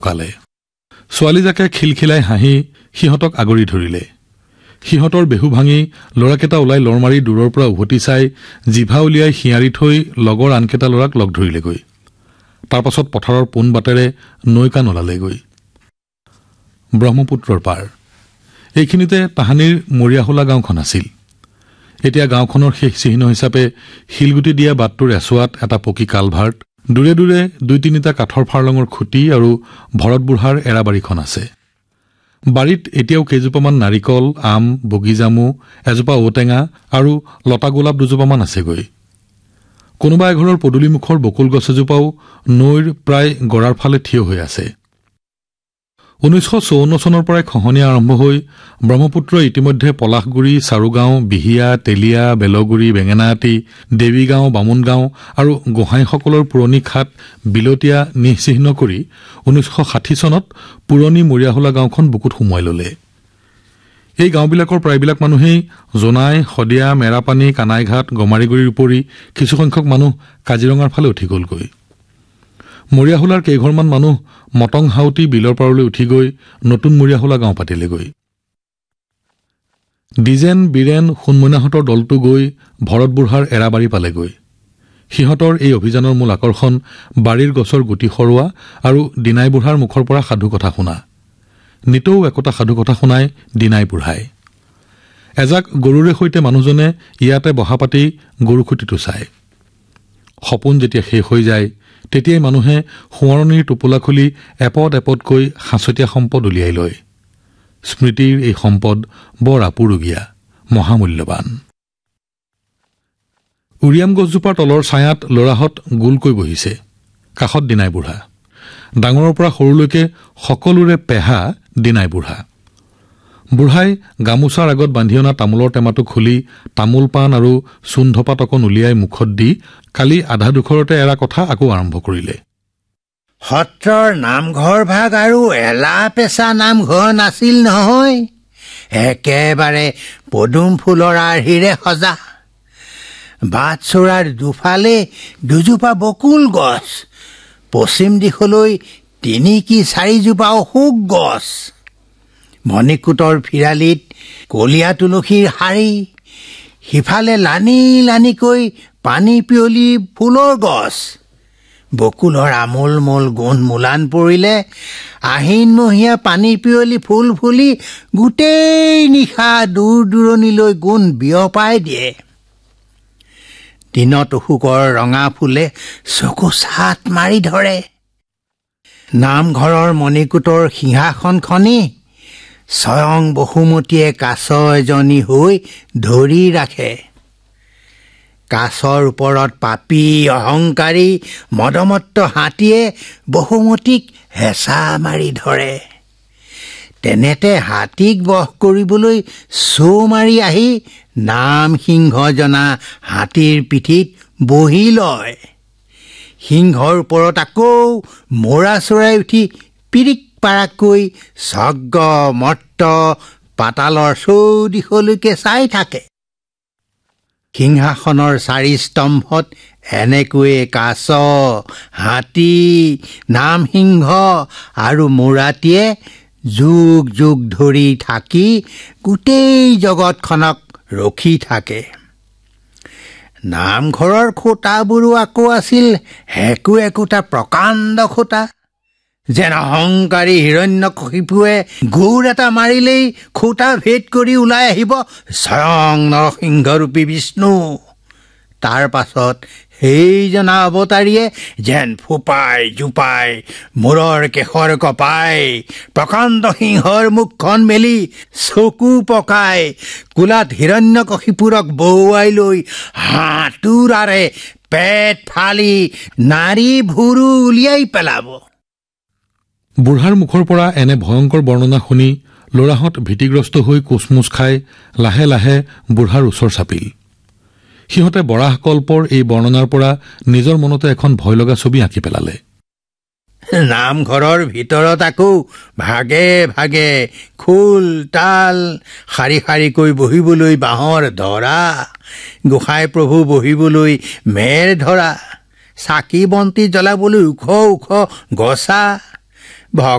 কালে ছোৱালীজাকে খিলখিলাই হাঁহি সিহঁতক আগৰি ধৰিলে। সিহঁতৰ বেহু ভাঙি ল'ৰাকেইটা ওলাই লৰ মাৰি দূৰৰ পৰা উভতি চাই জিভা উলিয়াই শিয়াৰি থৈ লগৰ আনকেইটা ল'ৰাক লগ ধৰিলেগৈ। তাৰ পাছত পথাৰৰ পোন বাটেৰে নৈকা নলালেগৈ। ব্ৰহ্মপুত্ৰৰ পাৰ এইখিনিতে তাহানিৰ মৰিয়াহোলা গাঁওখন আছিল। এতিয়া গাঁওখনৰ শেষ চিহ্ন হিচাপে শিলগুটি দিয়া বাটটোৰ এচোৱাত এটা পকী কালভাৰ্ট, দূৰে দূৰে ২-৩টা কাঠৰ ফাৰ্লঙৰ খুঁটি আৰু ভৰত বুঢ়াৰ এৰাবাৰীখন আছে। বাৰীত এতিয়াও কেইজোপামান নাৰিকল, আম, বগীজামু, এজোপা ঔটেঙা আৰু লতা গোলাপ দুজোপামান আছেগৈ। কোনোবা এঘৰৰ পদূলিমুখৰ বকুল গছ এজোপাও নৈৰ প্ৰায় গড়াৰ ফালে থিয় হৈ আছে। ১৯৫৪ চনৰ পৰাই খহনীয়া আৰম্ভ হৈ ব্ৰহ্মপুত্ৰই ইতিমধ্যে পলাশগুৰি, চাৰুগাঁও, বিহিয়া, তেলিয়া, বেলগুৰি, বেঙেনাআটি, দেৱীগাঁও, বামুণগাঁও আৰু গোহাঁইসকলৰ পুৰণি খাট বিলতীয়া নিঃচিহ্ন কৰি ১৯৬০ চনত পুৰণি মৰিয়াহোলা গাঁওখন বুকুত সুমুৱাই ললে। এই গাঁওবিলাকৰ প্ৰায়বিলাক মানুহেই জোনাই, শদিয়া, মেৰাপানী, কানাইঘাট, গমাৰিগুৰিৰ উপৰি কিছুসংখ্যক মানুহ কাজিৰঙাৰ ফালে উঠি গলগৈ। মৰিয়াহোলাৰ কেইঘৰমান মানুহ মটং হাউতি বিলৰ পাৰলৈ উঠি গৈ নতুন মৰিয়াহোলা গাঁও পাতিলেগৈ। ডিজেন, বীৰেন, সোণমইনাহঁতৰ দলটো গৈ ভৰত বুঢ়াৰ এৰাবাৰী পালেগৈ। সিহঁতৰ এই অভিযানৰ মূল আকৰ্ষণ বাৰীৰ গছৰ গুটি সৰোৱা আৰু দিনাই বুঢ়াৰ মুখৰ পৰা সাধু কথা শুনা। নিতৌ একোটা সাধু কথা শুনাই দিনাই বুঢ়াই। এজাক গৰুৰে সৈতে মানুহজনে ইয়াতে বহা পাতি গৰুখুটিটো চায়। সপোন যেতিয়া শেষ হৈ যায় তেতিয়াই মানুহে সোঁৱৰণিৰ টোপোলা খুলি এপদ এপদকৈ সাঁচতীয়া সম্পদ উলিয়াই লয়। স্মৃতিৰ এই সম্পদ বৰ আপুৰুগীয়া, মহামূল্যৱান। উৰিয়াম গছজোপাৰ তলৰ ছায়াত ল'ৰাহঁত গোলকৈ বহিছে। কাষত দিনাই বুঢ়া। ডাঙৰৰ পৰা সৰুলৈকে সকলোৰে পেহা দিনাই বুঢ়া। বুঢ়াই গামোচাৰ আগত বান্ধি অনা তামোলৰ টেমাটো খুলি তামোল পাণ আৰু চূণধপাত অকণ উলিয়াই মুখত দি কালি আধা দুখৰতে এৰা কথা আকৌ আৰম্ভ কৰিলে। সত্ৰৰ নামঘৰ ভাগ আৰু এলা পেচা নামঘৰ নাছিল নহয়, একেবাৰে পদুম ফুলৰ আৰ্হিৰে সজা। বাটচৰাৰ দুফালে দুজোপা বকুল গছ, পশ্চিম দিশলৈ ৩ কি ৪জোপা অশোক গছ, মণিকূটৰ ফিৰালিত কলীয়া তুলসীৰ শাৰী, সিফালে লানি লানিকৈ পানী পিয়লি ফুলৰ গছ। বকুলৰ আমোল মোল গোন্ধ মোলান পৰিলে আহিনমহীয়া পানী পিয়লি ফুল ফুলি গোটেই নিশা দূৰ দূৰণিলৈ গোন্ধ বিয়পাই দিয়ে। দিনত অশোকৰ ৰঙা ফুলে চকু চাট মাৰি ধৰে। নামঘৰৰ মণিকূটৰ সিংহাসনখনি স্বয়ং বসুমতীয়ে কাছ এজনী হৈ ধৰি ৰাখে। কাছৰ ওপৰত পাপী অহংকাৰী মদমত্ত হাতীয়ে বসুমতীক হেঁচা মাৰি ধৰে। তেনেতে হাতীক বশ কৰিবলৈ চৌ মাৰি আহি নাম সিংহ জনা হাতীৰ পিঠিত বহি লয়। সিংহৰ ওপৰত আকৌ মৌৰা চৰাই উঠি পিৰিক পাৰাকৈ স্বৰ্গ মৰ্ত পাতালৰ চৌদিশলৈকে চাই থাকে। সিংহাসনৰ ৪ স্তম্ভত এনেকৈয়ে কাছ, হাতী, নামসিংহ আৰু মৌৰাটিয়ে যুগ যুগ ধৰি থাকি গোটেই জগতখনক ৰখি থাকে। নামঘৰৰ খুঁটাবোৰো আকৌ আছিল একো একোটা প্ৰকাণ্ড খুঁটা। যেন অহংকাৰী হিৰণ্যকশিপুৱে গৌৰ এটা মাৰিলেই খুঁটা ভেদ কৰি ওলাই আহিব স্বয়ং নৰসিংহৰূপী বিষ্ণু। তাৰ পাছত সেইজনা অৱতাৰীয়ে যেন ফোপাই জোপাই মূৰৰ কেশৰ কপাই প্ৰকাণ্ড সিংহৰ মুখখন মেলি চকু পকাই কোলাত হিৰণ্যকশিপুৰক বহুৱাই লৈ হাতোৰাৰে পেট ফালি নাৰী ভুৰু উলিয়াই পেলাব। বুঢ়াৰ মুখৰ পৰা এনে ভয়ংকৰ বৰ্ণনা শুনি ল'ৰাহঁত ভীতিগ্ৰস্ত হৈ কোচমোচ খাই লাহে লাহে বুঢ়াৰ ওচৰ চাপিল। সিহঁতে বৰাহ কল্পৰ এই বৰ্ণনাৰ পৰা নিজৰ মনতে এখন ভয় লগা ছবি আঁকি পেলালে। নামঘৰৰ ভিতৰত আকৌ ভাগে ভাগে খোল তাল, শাৰী শাৰীকৈ বহিবলৈ বাঁহৰ ধৰা, গোসাঁই প্ৰভু বহিবলৈ মেৰ ধৰা, চাকি বন্তি জ্বলাবলৈ ওখ ওখ গছা, ভক